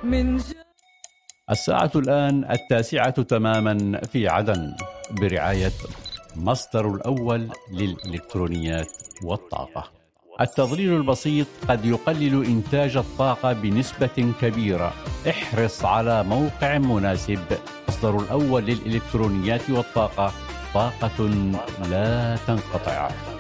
من الساعة الآن 9:00 تماما في عدن، برعاية مصدر الأول للإلكترونيات والطاقة. التظليل البسيط قد يقلل إنتاج الطاقة بنسبة كبيرة. احرص على موقع مناسب. مصدر الأول للإلكترونيات والطاقة، طاقة لا تنقطع.